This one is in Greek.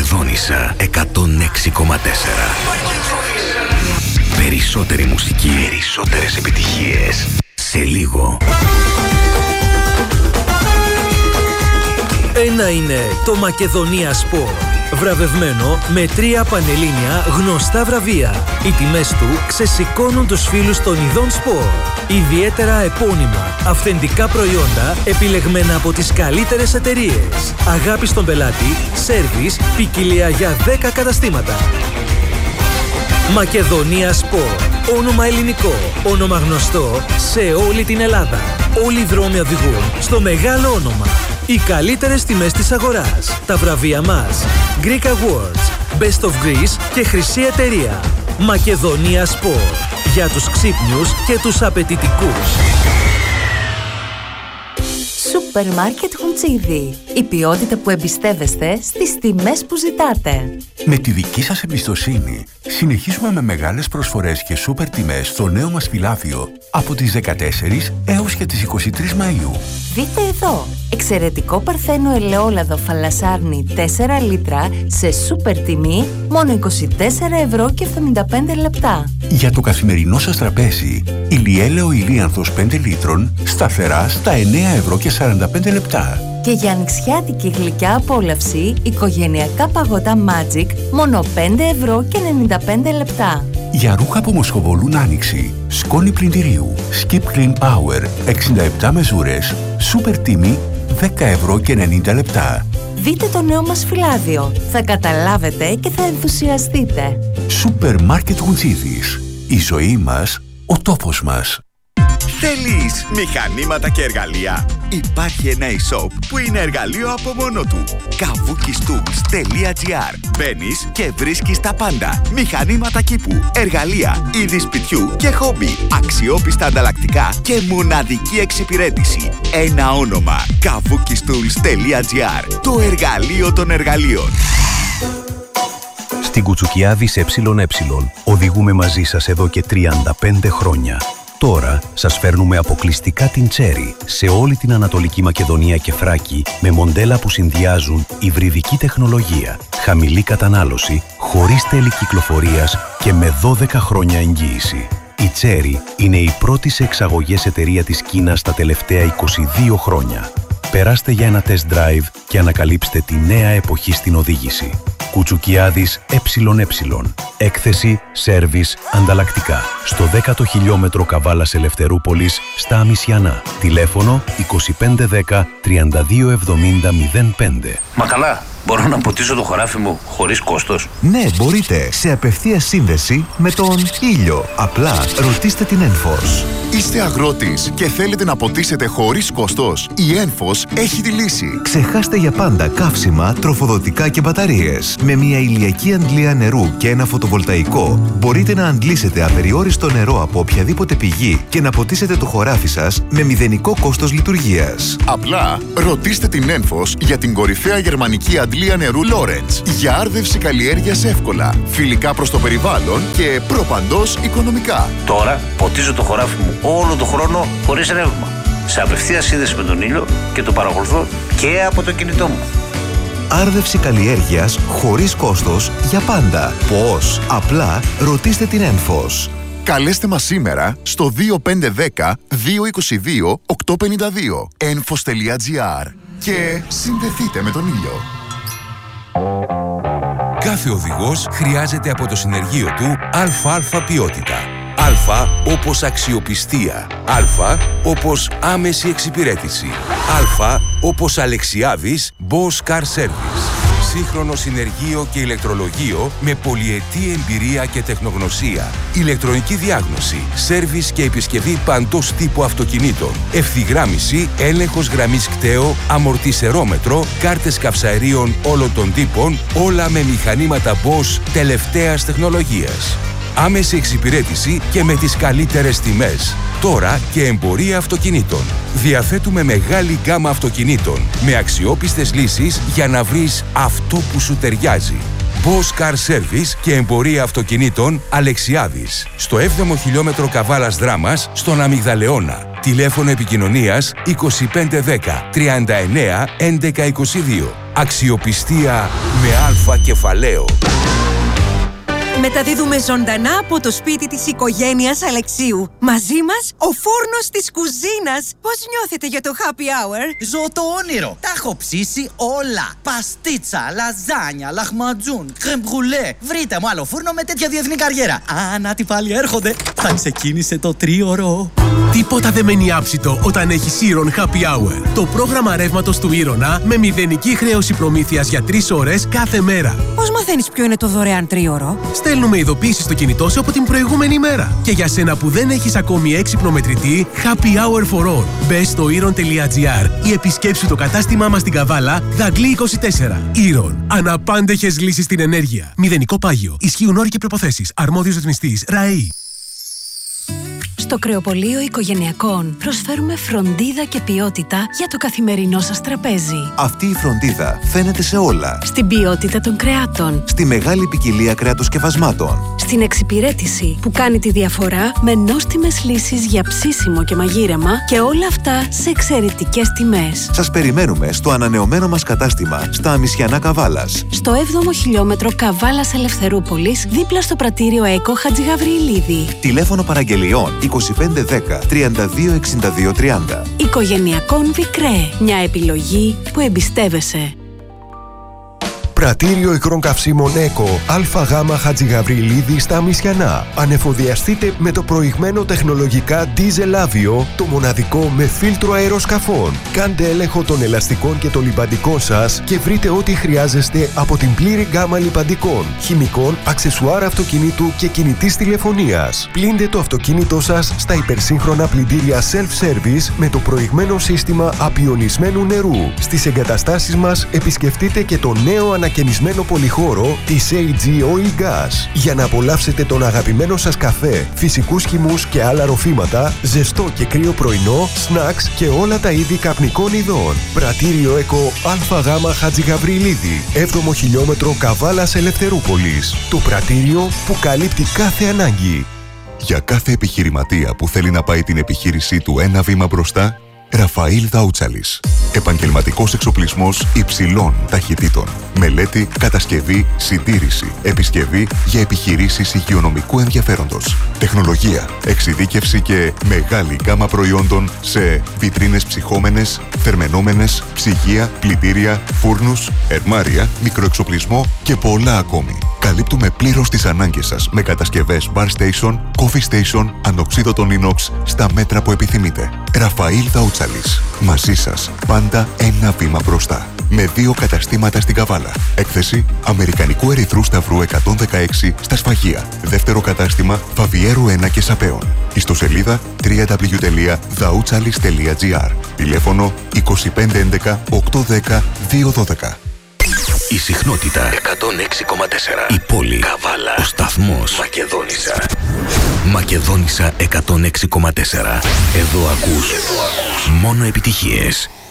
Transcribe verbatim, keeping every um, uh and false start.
Μακεδόνισσα εκατόν έξι κόμμα τέσσερα. Περισσότερη μουσική, περισσότερες επιτυχίες. Σε λίγο. Ένα είναι το Μακεδονία Sport. Βραβευμένο με τρία πανελλήνια γνωστά βραβεία. Οι τιμές του ξεσηκώνουν τους φίλους των ειδών σπορ. Ιδιαίτερα επώνυμα, αυθεντικά προϊόντα επιλεγμένα από τις καλύτερες εταιρείες. Αγάπη στον πελάτη, σέρβις, ποικιλία για δέκα καταστήματα. Μακεδονία Sport. Όνομα ελληνικό, όνομα γνωστό σε όλη την Ελλάδα. Όλοι οι δρόμοι οδηγούν στο μεγάλο όνομα. Οι καλύτερες τιμές της αγοράς. Τα βραβεία μας. Greek Awards, Best of Greece και Χρυσή Εταιρεία. Μακεδονία Sport. Για τους ξύπνιους και τους απαιτητικούς. Σούπερ Μάρκετ Χουντσίδι. Η ποιότητα που εμπιστεύεστε στις τιμές που ζητάτε. Με τη δική σας εμπιστοσύνη, συνεχίζουμε με μεγάλες προσφορές και σούπερ τιμές στο νέο μας φυλάδιο από τις δεκατέσσερις έως και τις είκοσι τρεις Μαΐου. Δείτε εδώ, εξαιρετικό παρθένο ελαιόλαδο φαλασάρνη τέσσερα λίτρα σε σούπερ τιμή, μόνο είκοσι τέσσερα ευρώ και εβδομήντα πέντε λεπτά. Για το καθημερινό σας τραπέζι, ηλιέλαιο ηλίανθος πέντε λίτρων, σταθερά στα εννέα ευρώ και σαράντα πέντε λεπτά. Και για ανοιξιάτικη γλυκιά απόλαυση, οικογενειακά παγωτά Magic, μόνο πέντε ευρώ και ενενήντα πέντε λεπτά. Για ρούχα που μοσχοβολούν άνοιξη, σκόνη πλυντηρίου, Skip Clean Power, εξήντα επτά μεζούρες, σούπερ τιμή, δέκα ευρώ και ενενήντα λεπτά. Δείτε το νέο μας φυλάδιο. Θα καταλάβετε και θα ενθουσιαστείτε. Σούπερ Μάρκετ Γουντσίδης. Η ζωή μας, ο τόπος μας. Θέλεις μηχανήματα και εργαλεία? Υπάρχει ένα e-shop που είναι εργαλείο από μόνο του. kavukistools τελεία gr. Μπαίνεις και βρίσκεις τα πάντα. Μηχανήματα κήπου, εργαλεία, είδη σπιτιού και χόμπι. Αξιόπιστα ανταλλακτικά και μοναδική εξυπηρέτηση. Ένα όνομα. kavukistools τελεία gr. Το εργαλείο των εργαλείων. Στην Κουτσουκιάδης ΕΕ οδηγούμε μαζί σας εδώ και τριάντα πέντε χρόνια. Τώρα σας φέρνουμε αποκλειστικά την Cherry σε όλη την Ανατολική Μακεδονία και Θράκη με μοντέλα που συνδυάζουν υβριδική τεχνολογία, χαμηλή κατανάλωση, χωρίς τέλη κυκλοφορίας και με δώδεκα χρόνια εγγύηση. Η Cherry είναι η πρώτη σε εξαγωγές εταιρεία της Κίνας τα τελευταία είκοσι δύο χρόνια. Περάστε για ένα test drive και ανακαλύψτε τη νέα εποχή στην οδήγηση. Κουτσουκιάδης ΕΕ. Έκθεση, σέρβις, ανταλλακτικά. Στο δέκατο χιλιόμετρο Καβάλας Ελευθερούπολης, στα Αμισιανά. Τηλέφωνο είκοσι πέντε δέκα τριάντα δύο εβδομήντα μηδέν πέντε. Μα καλά, μπορώ να ποτίσω το χωράφι μου χωρίς κόστος? Ναι, μπορείτε. Σε απευθείας σύνδεση με τον ήλιο. Απλά ρωτήστε την Enphos. Είστε αγρότης και θέλετε να ποτίσετε χωρίς κόστος? Η Enphos έχει τη λύση. Ξεχάστε για πάντα καύσιμα, τροφοδοτικά και μπαταρίες. Με μια ηλιακή αντλία νερού και ένα φωτοβολταϊκό μπορείτε να αντλήσετε απεριόριστο νερό από οποιαδήποτε πηγή και να ποτίσετε το χωράφι σας με μηδενικό κόστος λειτουργίας. Απλά ρωτήστε την Enphos για την κορυφαία γερμανική αντλία νερού Lawrence. Για άρδευση καλλιέργειας εύκολα, φιλικά προς το περιβάλλον και προπαντός οικονομικά. Τώρα ποτίζω το χωράφι μου όλο τον χρόνο χωρίς ρεύμα. Σε απευθείας σύνδεση με τον ήλιο και το παρακολουθώ και από το κινητό μου. Άρδευση καλλιέργειας χωρίς κόστος για πάντα. Πώς? Απλά ρωτήστε την Enphos. Καλέστε μας σήμερα στο δύο πέντε ένα μηδέν δύο δύο δύο οκτώ πέντε δύο enphos τελεία gr και συνδεθείτε με τον ήλιο. Κάθε οδηγός χρειάζεται από το συνεργείο του ΑΑ ποιότητα. Α όπως αξιοπιστία. Α όπως άμεση εξυπηρέτηση. Α όπως Αλεξιάδης Boss Car Service. Σύγχρονο συνεργείο και ηλεκτρολογείο με πολυετή εμπειρία και τεχνογνωσία. Ηλεκτρονική διάγνωση, σέρβις και επισκευή παντός τύπου αυτοκινήτων. Ευθυγράμμιση, έλεγχος γραμμής κταίο, αμορτισερόμετρο, κάρτες καυσαερίων όλων των τύπων, όλα με μηχανήματα Boss τελευταίας τεχνολογίας. Άμεση εξυπηρέτηση και με τις καλύτερες τιμές. Τώρα και εμπορία αυτοκινήτων. Διαθέτουμε μεγάλη γκάμα αυτοκινήτων με αξιόπιστες λύσεις για να βρεις αυτό που σου ταιριάζει. Boss Car Service και εμπορία αυτοκινήτων Αλεξιάδης. Στο έβδομο χιλιόμετρο Καβάλας Δράμας, στον Αμυγδαλεώνα. Τηλέφωνο επικοινωνίας είκοσι πέντε δέκα τριάντα εννέα έντεκα είκοσι δύο. Αξιοπιστία με αλφα κεφαλαίο. Μεταδίδουμε ζωντανά από το σπίτι της οικογένειας Αλεξίου. Μαζί μας, ο φούρνος της κουζίνας. Πώς νιώθετε για το happy hour? Ζω το όνειρο. Τα έχω ψήσει όλα. Παστίτσα, λαζάνια, λαχματζούν, κρεμ μπρουλέ. Βρείτε μου άλλο φούρνο με τέτοια διεθνή καριέρα. Α, να τι πάλι έρχονται. Θα ξεκίνησε το τρίωρο. Τίποτα δεν μένει άψητο όταν έχει Iron Happy Hour. Το πρόγραμμα ρεύματος του Ήρωνα με μηδενική χρέωση προμήθειας για τρεις ώρες κάθε μέρα. Πώς μαθαίνεις ποιο είναι το δωρεάν τρίωρο? Στέλνουμε ειδοποίηση στο κινητό σου από την προηγούμενη μέρα. Και για σένα που δεν έχεις ακόμη έξυπνο μετρητή, Happy Hour for All. Μπες στο iron τελεία gr ή επισκέψου το κατάστημά μας στην Καβάλα, Δαγκλή είκοσι τέσσερα. Iron. Αναπάντεχες λύσεις στην ενέργεια. Μηδενικό πάγιο. Ισχύουν όροι και προποθέσεις. Αρμόδιος ρυθμιστής ΡΑΕΗ. Στο Κρεοπωλείο Οικογενειακών προσφέρουμε φροντίδα και ποιότητα για το καθημερινό σας τραπέζι. Αυτή η φροντίδα φαίνεται σε όλα. Στην ποιότητα των κρεάτων. Στη μεγάλη ποικιλία κρεατοσκευασμάτων. Στην εξυπηρέτηση που κάνει τη διαφορά με νόστιμες λύσεις για ψήσιμο και μαγείρεμα και όλα αυτά σε εξαιρετικές τιμές. Σας περιμένουμε στο ανανεωμένο μας κατάστημα στα Αμισιανά Καβάλας. Στο έβδομο χιλιόμετρο Καβάλας Ελευθερούπολης, δίπλα στο πρατήριο ΕΚΟ Χατζηγαβριηλίδη. Τηλέφωνο παραγγελιών είκοσι πέντε δέκα τριάντα δύο εξήντα δύο τριάντα. Οικογενειακών Βικρέ. Μια επιλογή που εμπιστεύεσαι. Πρατήριο ικρών καυσίμων ΕΚΟ ΑΓ Χατζηγαβριηλίδη στα Αμισιανά. Ανεφοδιαστείτε με το προηγμένο τεχνολογικά Diesel Avio, το μοναδικό με φίλτρο αεροσκαφών. Κάντε έλεγχο των ελαστικών και των λιμπαντικών σας και βρείτε ό,τι χρειάζεστε από την πλήρη γκάμα λιμπαντικών, χημικών, αξεσουάρ αυτοκινήτου και κινητής τηλεφωνίας. Πλύντε το αυτοκίνητό σας στα υπερσύγχρονα πλυντήρια self-service με το προηγμένο σύστημα απιονισμένου νερού. Στις εγκαταστάσεις μας επισκεφτείτε και το νέο ανακαινισμένο πολυχώρο της έι τζι Oil Gas για να απολαύσετε τον αγαπημένο σας καφέ, φυσικούς χυμούς και άλλα ροφήματα, ζεστό και κρύο πρωινό, σνακς και όλα τα είδη καπνικών ειδών. Πρατήριο ΕΚΟ ΑΓ Χατζηγαβριηλίδη, έβδομο χιλιόμετρο Καβάλας Ελευθερούπολης. Το πρατήριο που καλύπτει κάθε ανάγκη. Για κάθε επιχειρηματία που θέλει να πάει την επιχείρησή του ένα βήμα μπροστά, Ραφαήλ Δαούτσαλης. Επαγγελματικός εξοπλισμός υψηλών ταχυτήτων. Μελέτη, κατασκευή, συντήρηση, επισκευή για επιχειρήσεις υγειονομικού ενδιαφέροντος. Τεχνολογία, εξειδίκευση και μεγάλη γκάμα προϊόντων σε βιτρίνες ψυχόμενες, θερμαινόμενες, ψυγεία, πλυντήρια, φούρνους, ερμάρια, μικροεξοπλισμό και πολλά ακόμη. Καλύπτουμε πλήρως τις ανάγκες σας με κατασκευές bar station, coffee station, ανοξίδωτων inox στα μέτρα που επιθυμείτε. Ραφαήλ Δαούτσαλης. Μαζί σας πάντα ένα βήμα μπροστά. Με δύο καταστήματα στην Καβάλα. Έκθεση Αμερικανικού Ερυθρού Σταυρού εκατόν δεκαέξι στα Σφαγεία. Δεύτερο κατάστημα Φαβιέρου ένα και Σαπέων. Ιστοσελίδα double-u double-u double-u τελεία δαούτσαλης τελεία gr. Τηλέφωνο είκοσι πέντε έντεκα οκτακόσια δέκα διακόσια δώδεκα. Η συχνότητα εκατόν έξι κόμμα τέσσερα. Η πόλη Καβάλα. Ο σταθμός Μακεδόνισσα. Μακεδόνισσα εκατόν έξι κόμμα τέσσερα. Εδώ ακούς μόνο επιτυχίες.